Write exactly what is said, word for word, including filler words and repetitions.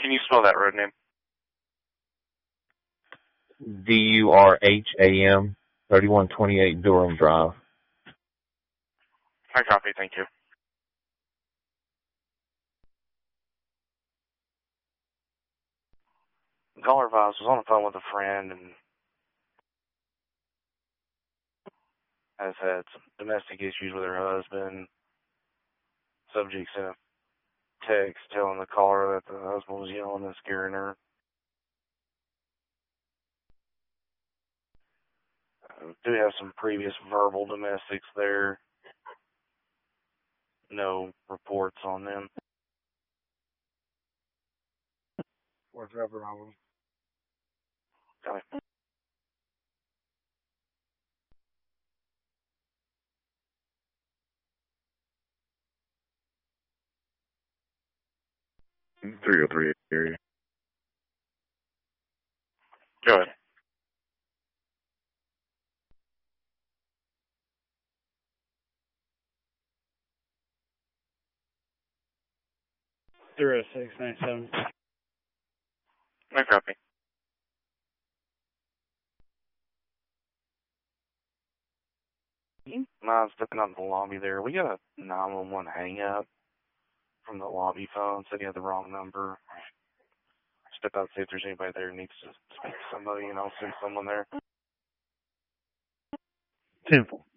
Can you spell that road name? D U R H A M, thirty-one twenty-eight Durham Drive. I copy, thank you. Caller Vibes was on the phone with a friend and has had some domestic issues with her husband. Subject sent a text telling the caller that the husband was yelling and scaring her. Uh, do have some previous verbal domestics there. No reports on them. Whatever I was. Okay. three oh three area. Go ahead. three oh six ninety-seven. I copy. You mind stepping out in the lobby there? We got a nine one one hang up from the lobby phone. Said you had the wrong number. Step out and see if there's anybody there who needs to speak to somebody, and I'll send someone there. Temple.